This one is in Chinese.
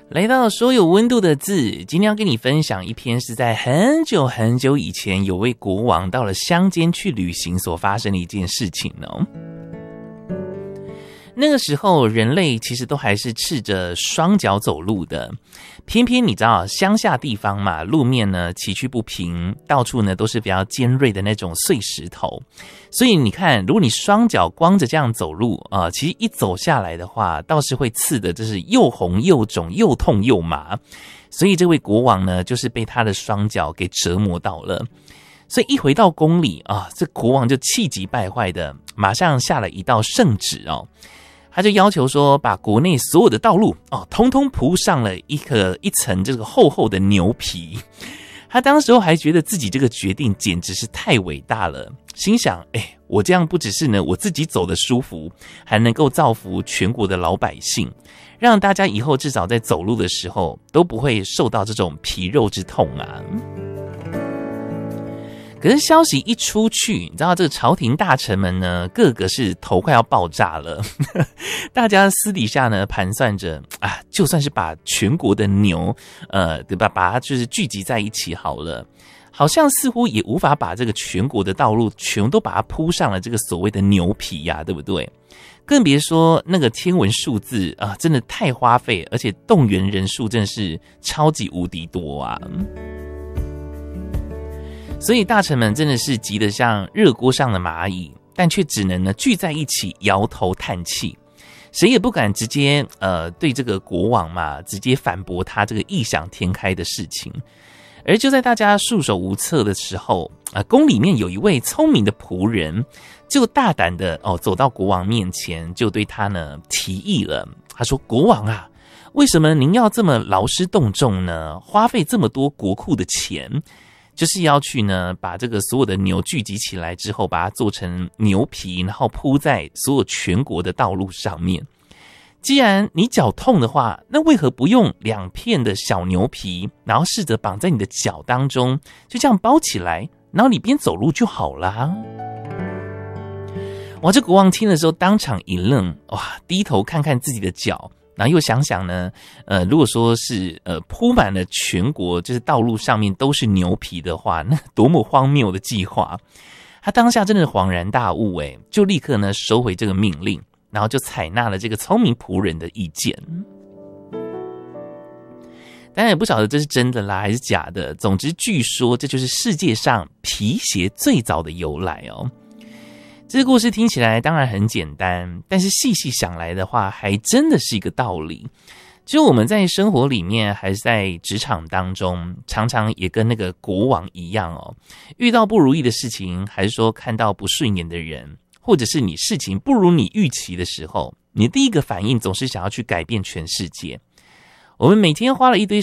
来到说有温度的字，今天要跟你分享一篇是在很久很久以前，有位国王到了乡间去旅行所发生的一件事情哦。那个时候人类其实都还是赤着双脚走路的，偏偏你知道乡下地方嘛，路面呢崎岖不平，到处呢都是比较尖锐的那种碎石头，所以你看如果你双脚光着这样走路其实一走下来的话倒是会刺的就是又红又肿又痛又麻，所以这位国王呢就是被他的双脚给折磨到了。所以一回到宫里这国王就气急败坏的马上下了一道圣旨他就要求说把国内所有的道路通通铺上了一层这个厚厚的牛皮。他当时候还觉得自己这个决定简直是太伟大了，心想我这样不只是呢我自己走得舒服，还能够造福全国的老百姓，让大家以后至少在走路的时候都不会受到这种皮肉之痛啊。可是消息一出去，你知道这个朝廷大臣们呢，个个是头快要爆炸了。大家私底下呢盘算着就算是把全国的牛，对吧，把它就是聚集在一起好了，好像似乎也无法把这个全国的道路全都把它铺上了这个所谓的牛皮呀，对不对？更别说那个天文数字真的太花费，而且动员人数真的是超级无敌多啊。所以大臣们真的是急得像热锅上的蚂蚁，但却只能呢聚在一起摇头叹气，谁也不敢直接对这个国王嘛直接反驳他这个异想天开的事情。而就在大家束手无策的时候宫里面有一位聪明的仆人就大胆的走到国王面前，就对他呢提议了。他说：国王啊，为什么您要这么劳师动众呢，花费这么多国库的钱，就是要去呢把这个所有的牛聚集起来之后，把它做成牛皮，然后铺在所有全国的道路上面。既然你脚痛的话，那为何不用2片的小牛皮，然后试着绑在你的脚当中，就这样包起来，然后你边走路就好啦。哇，这国王听了之后当场一愣，哇，低头看看自己的脚，然后又想想呢，如果说是铺满了全国，就是道路上面都是牛皮的话，那多么荒谬的计划！他当下真的恍然大悟，就立刻呢收回这个命令，然后就采纳了这个聪明仆人的意见。当然也不晓得这是真的啦还是假的，总之据说这就是世界上皮鞋最早的由来哦。这个故事听起来当然很简单，但是细细想来的话，还真的是一个道理。就我们在生活里面，还是在职场当中，常常也跟那个国王一样遇到不如意的事情，还是说看到不顺眼的人，或者是你事情不如你预期的时候，你第一个反应总是想要去改变全世界。我们每天花了一堆